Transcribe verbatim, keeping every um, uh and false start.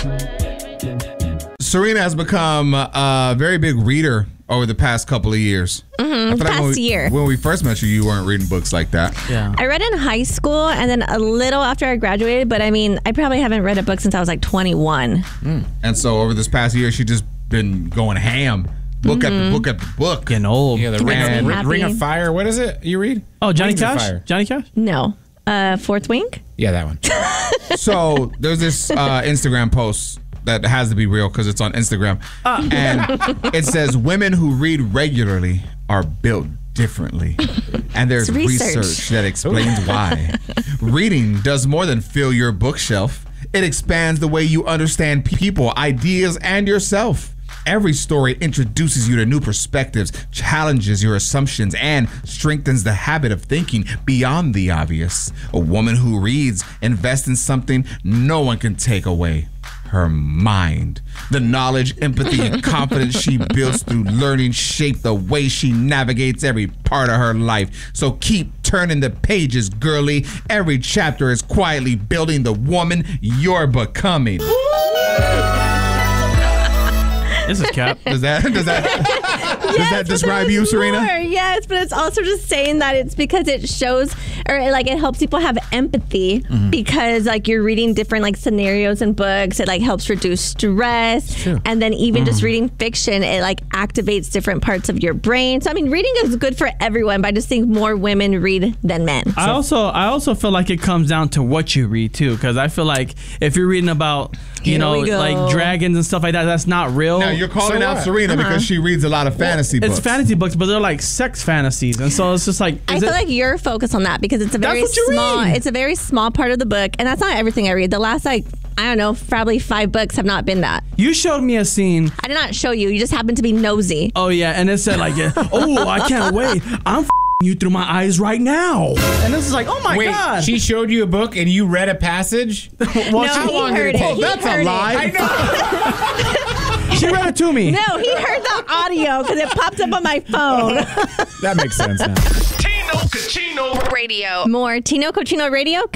Serena has become a very big reader over the past couple of years. Mm-hmm, I feel past like when we, year. When we first met you, you weren't reading books like that. Yeah. I read in high school and then a little after I graduated, but I mean, I probably haven't read a book since I was like twenty-one. Mm. And so over this past year, she just been going ham. Book Mm-hmm. after book after book. Getting old. Yeah, the Ring, And- of, Ring of Fire. What is it you read? Oh, Johnny Wings of Cash? Fire. Johnny Cash? No. Uh, Fourth Wing? Yeah, that one. So there's this uh, Instagram post that has to be real because it's on Instagram. Ah. And it says, women who read regularly are built differently. And there's It's research. research that explains why. Reading does more than fill your bookshelf. It expands the way you understand people, ideas, and yourself. Every story introduces you to new perspectives, challenges your assumptions, and strengthens the habit of thinking beyond the obvious. A woman who reads invests in something no one can take away: her mind. The knowledge, empathy, and confidence she builds through learning shape the way she navigates every part of her life. So keep turning the pages, girly. Every chapter is quietly building the woman you're becoming. This is Cap. Does that does that does Yes, that but describe there's you, Serena? more. Yes, but it's also just saying that it's because it shows, or like it helps people have empathy Mm-hmm. because like you're reading different like scenarios and books. It like helps reduce stress, true. and then even Mm-hmm. just reading fiction, it like activates different parts of your brain. So I mean, reading is good for everyone, but I just think more women read than men. I also I also feel like it comes down to what you read too, because I feel like if you're reading about you Here know we go. like dragons and stuff like that, that's not real. Now you're calling So out what? Serena Uh-huh. because she reads a lot of fantasy books. It's fantasy books, but they're like sex fantasies, and so it's just like I is feel it- like you're focused on that because it's a That's very what you small. read. It's a very small part of the book, and that's not everything I read. The last like I don't know, probably five books have not been that. you showed me a scene. I did not show you. You just happen to be nosy. Oh yeah, and it said like, oh, I can't wait. I'm f- you through my eyes right now, and this is like, oh my Wait, god. she showed you a book and you read a passage? well, No, she, he heard it. Oh, He that's a heard it. lie. she read it to me. No, he heard the audio because it popped up on my phone. That makes sense now. Tino Cochino Radio. More Tino Cochino Radio